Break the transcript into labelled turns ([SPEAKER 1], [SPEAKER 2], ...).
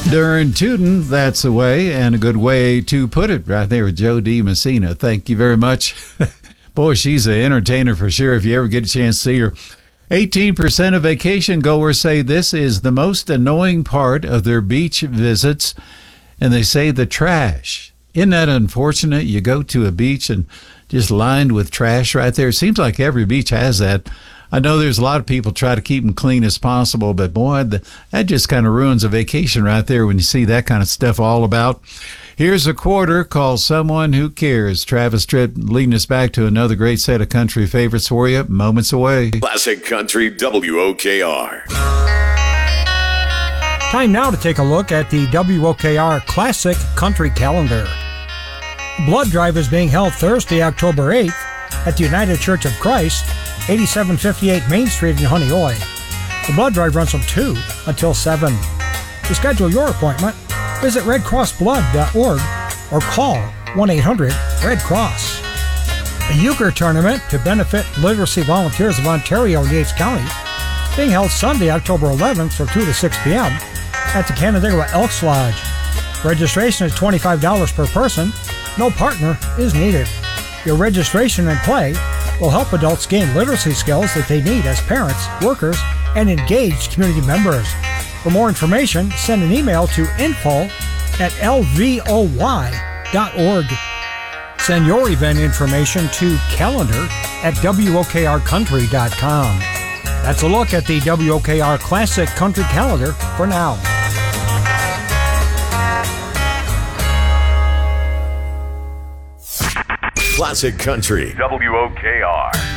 [SPEAKER 1] Darn tootin', that's the way, and a good way to put it right there with Joe D. Messina. Thank you very much. Boy, she's an entertainer for sure if you ever get a chance to see her. 18% of vacation goers say this is the most annoying part of their beach visits, and they say the trash. Isn't that unfortunate? You go to a beach and just lined with trash right there. It seems like every beach has that. I know there's a lot of people try to keep them clean as possible, but boy, that just kind of ruins a vacation right there when you see that kind of stuff all about. Here's a quarter called Someone Who Cares. Travis Tritt leading us back to another great set of country favorites for you, moments away.
[SPEAKER 2] Classic Country WOKR.
[SPEAKER 3] Time now to take a look at the WOKR Classic Country Calendar. Blood Drive is being held Thursday, October 8th at the United Church of Christ, 8758 Main Street in Honeoye. The blood drive runs from 2 until 7. To schedule your appointment, visit redcrossblood.org or call 1-800-RED-CROSS. The Euchre Tournament to benefit literacy volunteers of Ontario and Yates County, being held Sunday, October 11th from 2 to 6 p.m. at the Canandaigua Elks Lodge. Registration is $25 per person. No partner is needed. Your registration and play will help adults gain literacy skills that they need as parents, workers, and engaged community members. For more information, send an email to info@lvoy.org. Send your event information to calendar@wokrcountry.com. That's a look at the WOKR Classic Country Calendar for now.
[SPEAKER 2] Classic Country WOKR.